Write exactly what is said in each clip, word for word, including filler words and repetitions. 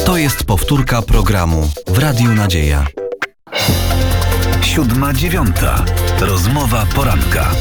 To jest powtórka programu w Radiu Nadzieja. Siódma dziewiąta. Rozmowa poranka.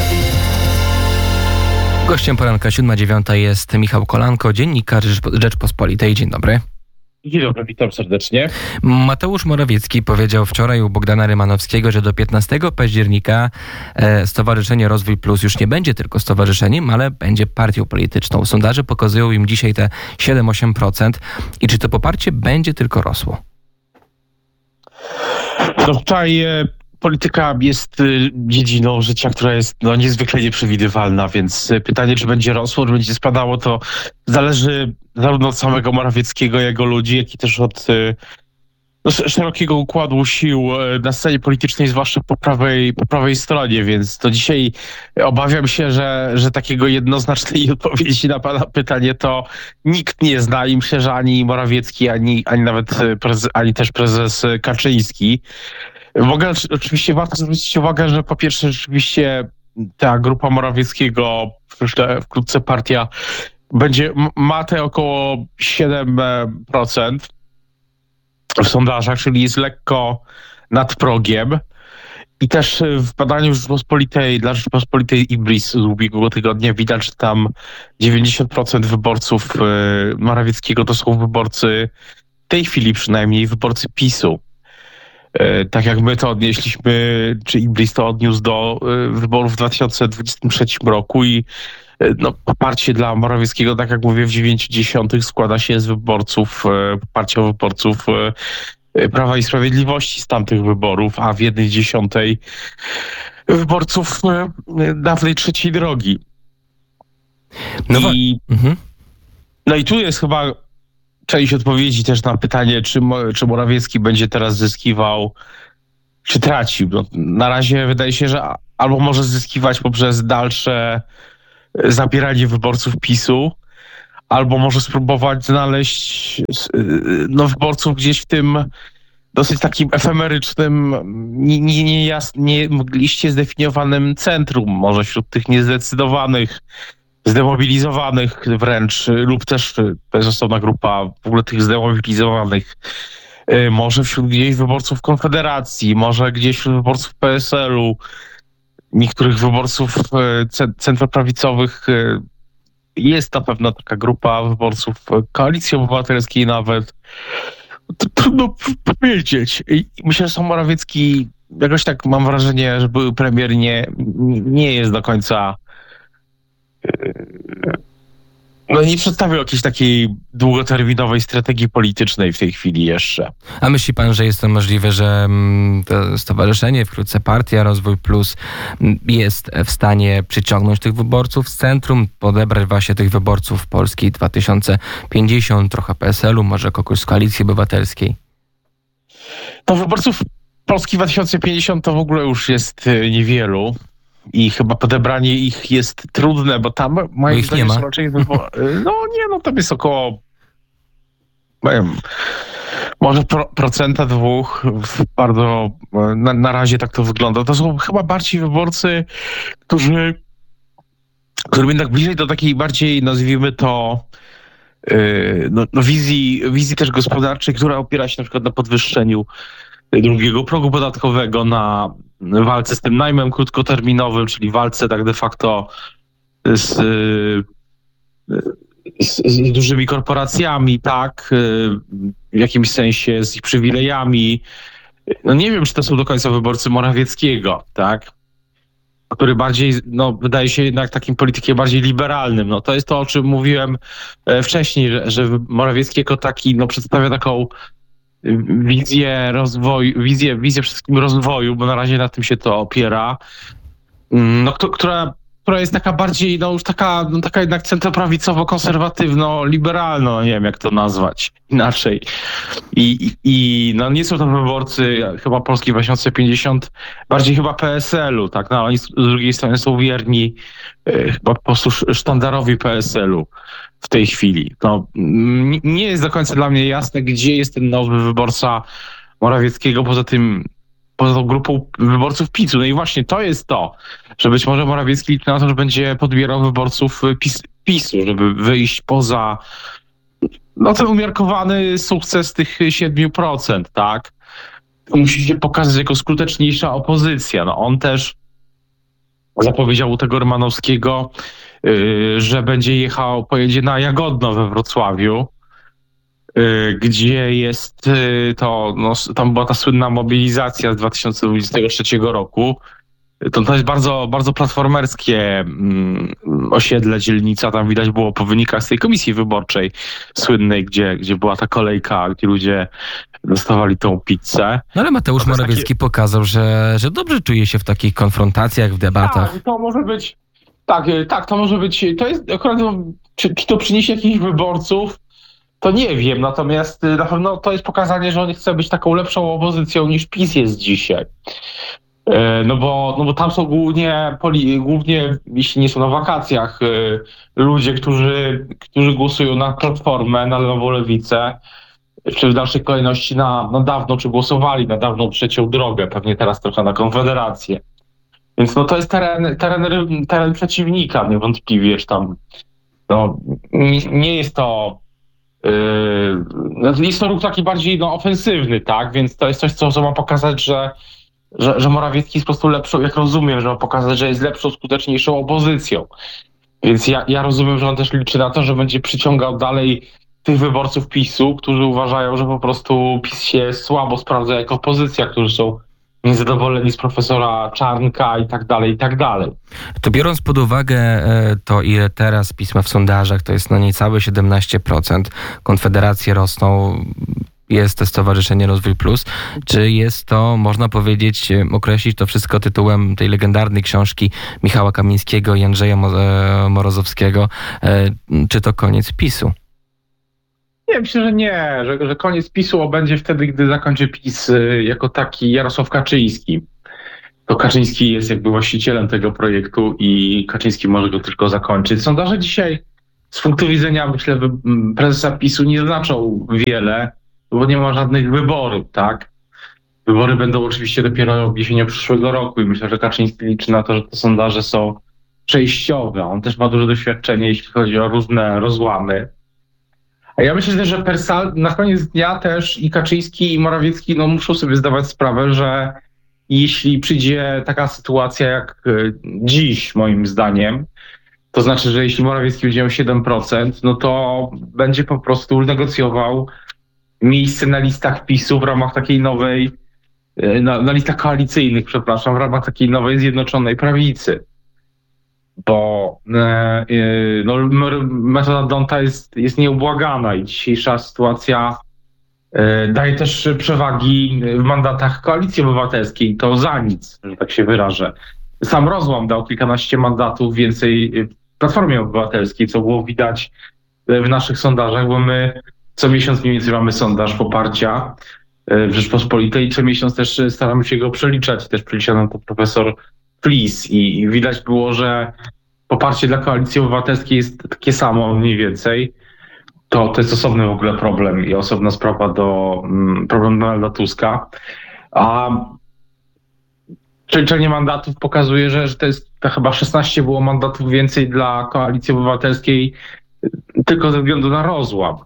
Gościem poranka siódma dziewiąta jest Michał Kolanko, dziennikarz Rzeczpospolitej. Dzień dobry. Dzień dobry, witam serdecznie. Mateusz Morawiecki powiedział wczoraj u Bogdana Rymanowskiego, że do piętnastego października e, Stowarzyszenie Rozwój Plus już nie będzie tylko stowarzyszeniem, ale będzie partią polityczną. Sondaże pokazują im dzisiaj te siedem do ośmiu procent. I czy to poparcie będzie tylko rosło? No tutaj e, polityka jest e, dziedziną życia, która jest no, niezwykle nieprzewidywalna, więc e, pytanie, czy będzie rosło, czy będzie spadało, to zależy zarówno od samego Morawieckiego, jego ludzi, jak i też od e, no, szerokiego układu sił e, na scenie politycznej, zwłaszcza po prawej, po prawej stronie, więc to dzisiaj obawiam się, że, że takiego jednoznacznej odpowiedzi na pana pytanie to nikt nie zna i myślę, że ani Morawiecki, ani, ani nawet prezes, ani też prezes Kaczyński. Mogę, oczywiście warto zwrócić uwagę, że po pierwsze rzeczywiście ta grupa Morawieckiego, wkrótce partia, będzie, ma te około siedem procent w sondażach, czyli jest lekko nad progiem. I też w badaniu Rzeczpospolitej, dla Rzeczpospolitej Ibris z ubiegłego tygodnia widać, że tam dziewięćdziesiąt procent wyborców Morawieckiego to są wyborcy, w tej chwili przynajmniej, wyborcy PiSu. Tak jak my to odnieśliśmy, czy Ibris to odniósł do wyborów w dwa tysiące dwudziestym trzecim roku i no, poparcie dla Morawieckiego, tak jak mówię, w dziewięć dziesiątych składa się z wyborców, poparcia wyborców Prawa i Sprawiedliwości z tamtych wyborów, a w jednej dziesiątej wyborców dawnej trzeciej drogi. No, I, mhm. no i tu jest chyba część odpowiedzi też na pytanie, czy, czy Morawiecki będzie teraz zyskiwał, czy tracił. No, na razie wydaje się, że albo może zyskiwać poprzez dalsze zabieranie wyborców PiSu, albo może spróbować znaleźć no, wyborców gdzieś w tym dosyć takim efemerycznym, nie, nie, nie, jasn- nie mgliście zdefiniowanym centrum, może wśród tych niezdecydowanych, zdemobilizowanych wręcz, lub też to jest osobna grupa w ogóle tych zdemobilizowanych, może wśród gdzieś wyborców Konfederacji, może gdzieś wśród wyborców P S L u, niektórych wyborców centroprawicowych. Jest na pewno taka grupa wyborców Koalicji Obywatelskiej nawet. To trudno powiedzieć. I myślę, że sam Morawiecki, jakoś tak mam wrażenie, że były premier nie, nie jest do końca... No nie przedstawił jakiejś takiej długoterminowej strategii politycznej w tej chwili jeszcze. A myśli pan, że jest to możliwe, że to stowarzyszenie, wkrótce partia Rozwój Plus jest w stanie przyciągnąć tych wyborców z centrum, podebrać właśnie tych wyborców Polski dwa tysiące pięćdziesiąt, trochę P S L u, może kogoś z Koalicji Obywatelskiej? No wyborców Polski dwa tysiące pięćdziesiąt to w ogóle już jest niewielu. I chyba podebranie ich jest trudne, bo tam moim zdaniem są raczej wybory. No nie, no tam jest około nie wiem, może pro, procenta dwóch. Bardzo na, na razie tak to wygląda. To są chyba bardziej wyborcy, którzy którym jednak bliżej do takiej bardziej, nazwijmy to, yy, no, no wizji, wizji też gospodarczej, która opiera się na przykład na podwyższeniu drugiego progu podatkowego, na walce z tym najmem krótkoterminowym, czyli walce tak de facto z, z, z dużymi korporacjami, tak, w jakimś sensie z ich przywilejami. No nie wiem, czy to są do końca wyborcy Morawieckiego, tak, który bardziej, no wydaje się jednak takim politykiem bardziej liberalnym. No to jest to, o czym mówiłem wcześniej, że, że Morawiecki jako taki, no przedstawia taką wizję rozwoju, wizję, wizję przede wszystkim rozwoju, bo na razie na tym się to opiera, no, która, która jest taka bardziej, no już taka, no, taka jednak centroprawicowo-konserwatywno-liberalno, nie wiem jak to nazwać inaczej. I, i, i no nie są to wyborcy chyba Polski dwa tysiące pięćdziesiąt, bardziej chyba P S L u, tak, no oni z drugiej strony są wierni e, chyba po prostu sztandarowi P S L u. W tej chwili. No, nie jest do końca dla mnie jasne, gdzie jest ten nowy wyborca Morawieckiego poza tym, poza tą grupą wyborców PiSu. No i właśnie to jest to, że być może Morawiecki liczy na to, że będzie podbierał wyborców PiS, PiSu, żeby wyjść poza no ten umiarkowany sukces tych siedmiu procent, tak? Musi się pokazać jako skuteczniejsza opozycja. No on też zapowiedział u tego Rymanowskiego, yy, że będzie jechał, pojedzie na Jagodno we Wrocławiu, yy, gdzie jest yy, to, no, tam była ta słynna mobilizacja z dwa tysiące dwudziestego trzeciego roku. To, to jest bardzo, bardzo platformerskie mm, osiedle, dzielnica. Tam widać było po wynikach z tej komisji wyborczej słynnej, gdzie, gdzie była ta kolejka, gdzie ludzie dostawali tą pizzę. No ale Mateusz To jest Morawiecki takie- pokazał, że, że dobrze czuje się w takich konfrontacjach, w debatach. Tak, to może być, tak, y, tak, to może być, to jest akurat, no, czy, czy to przyniesie jakichś wyborców, to nie wiem, natomiast y, na pewno to jest pokazanie, że on chce być taką lepszą opozycją niż PiS jest dzisiaj. E, No bo, no bo tam są głównie, poli, głównie, jeśli nie są na wakacjach, y, ludzie, którzy, którzy głosują na Platformę, na Nową Lewicę, czy w dalszej kolejności na, na dawną, czy głosowali na dawną trzecią drogę, pewnie teraz trochę na Konfederację. Więc no to jest teren, teren, ry- teren przeciwnika, niewątpliwie, że tam no, nie, nie jest to yy, no, jest to ruch taki bardziej no, ofensywny, tak? Więc to jest coś, co, co ma pokazać, że, że, że Morawiecki jest po prostu lepszą, jak rozumiem, że ma pokazać, że jest lepszą, skuteczniejszą opozycją. Więc ja, ja rozumiem, że on też liczy na to, że będzie przyciągał dalej tych wyborców PiSu, którzy uważają, że po prostu PiS się słabo sprawdza jako opozycja, którzy są niezadowoleni z profesora Czarnka i tak dalej, i tak dalej. To biorąc pod uwagę e, to, ile teraz PiS ma w sondażach, to jest no niecałe siedemnaście procent. Konfederacje rosną, jest to Stowarzyszenie Rozwój Plus. Czy jest to, można powiedzieć, e, określić to wszystko tytułem tej legendarnej książki Michała Kamińskiego i Andrzeja Mo- e, Morozowskiego? E, Czy to koniec PiSu? Nie, myślę, że nie, że, że koniec PiSu będzie wtedy, gdy zakończy PiS y, jako taki Jarosław Kaczyński. To Kaczyński jest jakby właścicielem tego projektu i Kaczyński może go tylko zakończyć. Sondaże dzisiaj z punktu widzenia, myślę, wy- m, prezesa PiSu nie znaczą wiele, bo nie ma żadnych wyborów, tak? Wybory będą oczywiście dopiero jesienią przyszłego roku i myślę, że Kaczyński liczy na to, że te sondaże są przejściowe. On też ma duże doświadczenie, jeśli chodzi o różne rozłamy. A ja myślę też, że persal, na koniec dnia też i Kaczyński, i Morawiecki no, muszą sobie zdawać sprawę, że jeśli przyjdzie taka sytuacja jak y, dziś, moim zdaniem, to znaczy, że jeśli Morawiecki będzie miał siedem procent, no to będzie po prostu negocjował miejsce na listach PiSu w ramach takiej nowej, y, na, na listach koalicyjnych, przepraszam, w ramach takiej nowej Zjednoczonej Prawicy. Bo e, e, no, m- metoda Donta jest, jest nieubłagana i dzisiejsza sytuacja e, daje też przewagi w mandatach Koalicji Obywatelskiej. To za nic, że tak się wyrażę. Sam rozłam dał kilkanaście mandatów więcej Platformie Obywatelskiej, co było widać w naszych sondażach, bo my co miesiąc mniej więcej mamy sondaż poparcia w Rzeczpospolitej i co miesiąc też staramy się go przeliczać. Też przelicza nam to profesor Flis i i widać było, że poparcie dla Koalicji Obywatelskiej jest takie samo mniej więcej. To, to jest osobny w ogóle problem i osobna sprawa do mm, problem Donalda Tuska. A przeliczenie mandatów pokazuje, że, że to jest to chyba szesnaście było mandatów więcej dla Koalicji Obywatelskiej tylko ze względu na rozłam.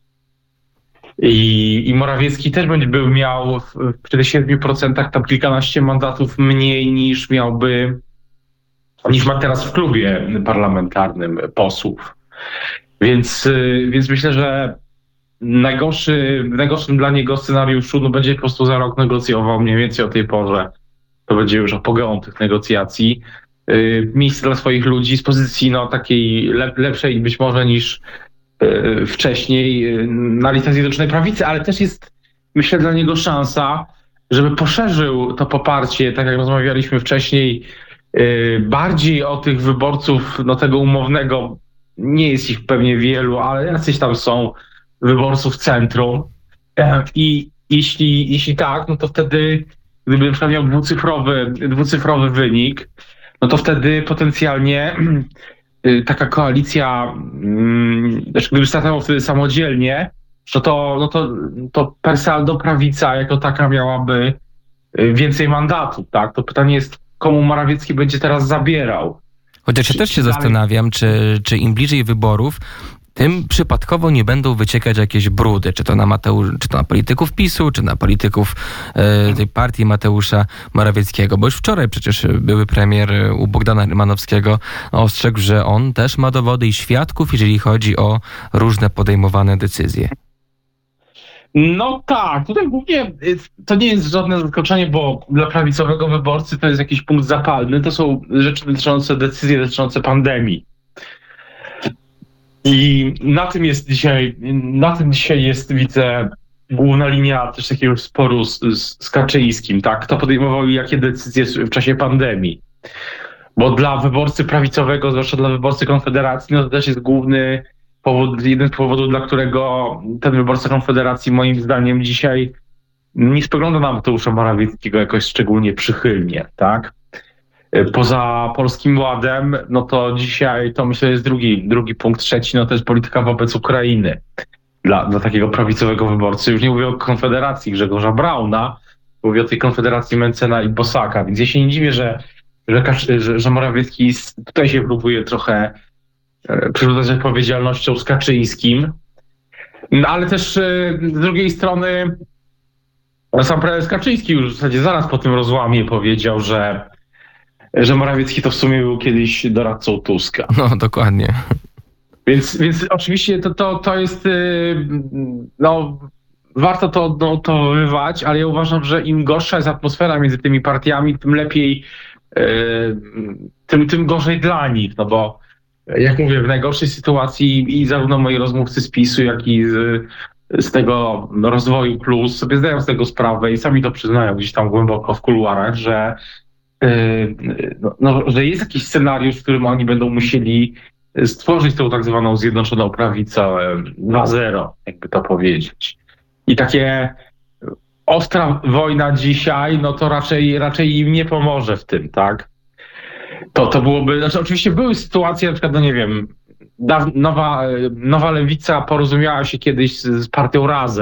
I, i Morawiecki też będzie był miał w, przy tych siedmiu procentach tam kilkanaście mandatów mniej niż miałby, niż ma teraz w klubie parlamentarnym posłów. Więc, y, więc myślę, że najgorszy, najgorszym dla niego scenariuszu no będzie po prostu za rok negocjował mniej więcej o tej porze. To będzie już apogeum tych negocjacji. Y, miejsce dla swoich ludzi z pozycji no, takiej lep, lepszej być może niż y, wcześniej y, na listach Zjednoczonej Prawicy, ale też jest, myślę, dla niego szansa, żeby poszerzył to poparcie, tak jak rozmawialiśmy wcześniej, y, bardziej o tych wyborców no, tego umownego. Nie jest ich pewnie wielu, ale jacyś tam są wyborców centrum. E, I jeśli, jeśli tak, no to wtedy, gdyby na przykład miał dwucyfrowy, dwucyfrowy wynik, no to wtedy potencjalnie y, taka koalicja, y, znaczy gdyby startował wtedy samodzielnie, no to, no to, to per saldo prawica jako taka miałaby y, więcej mandatów, tak? To pytanie jest, komu Morawiecki będzie teraz zabierał. Chociaż ja też się Dalej. zastanawiam, czy, czy im bliżej wyborów, tym przypadkowo nie będą wyciekać jakieś brudy, czy to na Mateusz, czy to na polityków PiSu, czy na polityków e, tej partii Mateusza Morawieckiego, bo już wczoraj przecież były premier u Bogdana Rymanowskiego ostrzegł, że on też ma dowody i świadków, jeżeli chodzi o różne podejmowane decyzje. No tak, tutaj głównie y, to nie jest żadne zaskoczenie, bo dla prawicowego wyborcy to jest jakiś punkt zapalny. To są rzeczy dotyczące decyzji dotyczące pandemii. I na tym jest dzisiaj, na tym dzisiaj jest, widzę, główna linia też takiego sporu z, z, z Kaczyńskim, tak? Kto podejmował i jakie decyzje w czasie pandemii. Bo dla wyborcy prawicowego, zwłaszcza dla wyborcy Konfederacji, no to też jest główny powód, jeden z powodów, dla którego ten wyborca Konfederacji moim zdaniem dzisiaj nie spogląda na Mateusza Morawieckiego jakoś szczególnie przychylnie, tak? Poza Polskim Ładem, no to dzisiaj to myślę jest drugi, drugi punkt, trzeci, no to jest polityka wobec Ukrainy. Dla, dla takiego prawicowego wyborcy. Już nie mówię o Konfederacji Grzegorza Brauna, mówię o tej Konfederacji Mencena i Bosaka, więc ja się nie dziwię, że, że, że, że Morawiecki tutaj się próbuje trochę e, przerzucać odpowiedzialnością z Kaczyńskim. No ale też e, z drugiej strony sam prezes Kaczyński już w zasadzie zaraz po tym rozłamie powiedział, że że Morawiecki to w sumie był kiedyś doradcą Tuska. No, dokładnie. Więc, więc oczywiście to, to, to jest, no, warto to, no, to wywać, ale ja uważam, że im gorsza jest atmosfera między tymi partiami, tym lepiej, tym, tym gorzej dla nich, no bo jak mówię, w najgorszej sytuacji i zarówno moi rozmówcy z PiSu, jak i z, z tego no, Rozwoju Plus sobie zdają z tego sprawę i sami to przyznają gdzieś tam głęboko w kuluarach, że No, no, że jest jakiś scenariusz, w którym oni będą musieli stworzyć tą tak zwaną zjednoczoną prawicę dwa zero, jakby to powiedzieć. I takie ostra wojna dzisiaj, no to raczej, raczej im nie pomoże w tym, tak? To, to byłoby, znaczy oczywiście były sytuacje, na przykład, no nie wiem, nowa, nowa Lewica porozumiała się kiedyś z, z partią Razem,